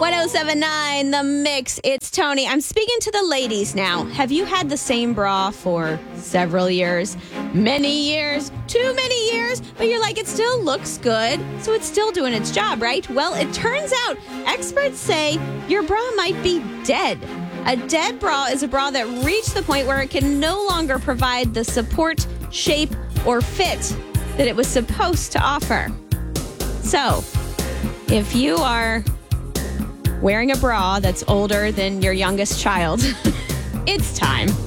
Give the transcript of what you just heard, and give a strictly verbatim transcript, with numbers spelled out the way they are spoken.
ten seventy-nine, The Mix. It's Tony. I'm speaking to the ladies now. Have you had the same bra for several years? Many years? Too many years? But you're like, it still looks good, so it's still doing its job, right? Well, it turns out experts say your bra might be dead. A dead bra is a bra that reached the point where it can no longer provide the support, shape, or fit that it was supposed to offer. So, if you are wearing a bra that's older than your youngest child, it's time.